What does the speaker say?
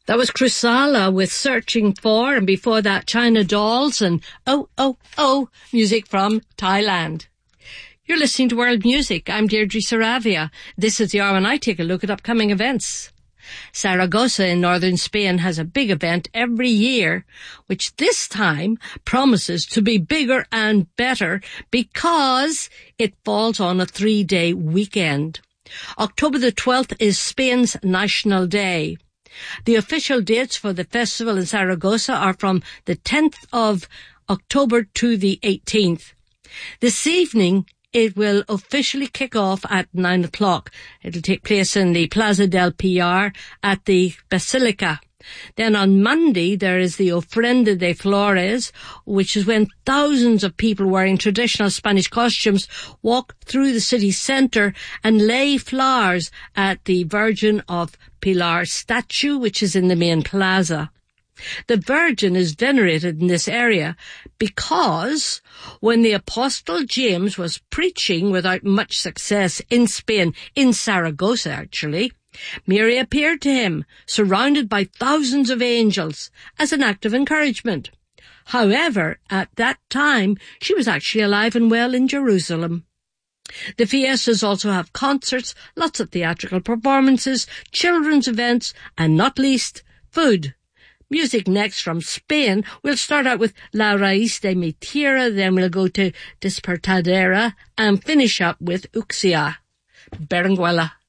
That was Chrysala with Searching For, and before that China Dolls and Oh, Oh, Oh, music from Thailand. You're listening to World Music. I'm Deirdre Saravia. This is the hour when I take a look at upcoming events. Zaragoza in northern Spain has a big event every year, which this time promises to be bigger and better because it falls on a 3-day weekend. October the 12th is Spain's National Day. The official dates for the festival in Zaragoza are from the 10th of October to the 18th. This evening, it will officially kick off at 9 o'clock. It'll take place in the Plaza del Pilar at the Basilica. Then on Monday, there is the Ofrenda de Flores, which is when thousands of people wearing traditional Spanish costumes walk through the city centre and lay flowers at the Virgin of Pilar statue, which is in the main plaza. The Virgin is venerated in this area because when the Apostle James was preaching without much success in Spain, in Zaragoza actually, Mary appeared to him, surrounded by thousands of angels, as an act of encouragement. However, at that time, she was actually alive and well in Jerusalem. The fiestas also have concerts, lots of theatrical performances, children's events, and not least, food. Music next from Spain. We'll start out with La Raíz de mi Tierra, then we'll go to Despertadera, and finish up with Uxia. Berenguela.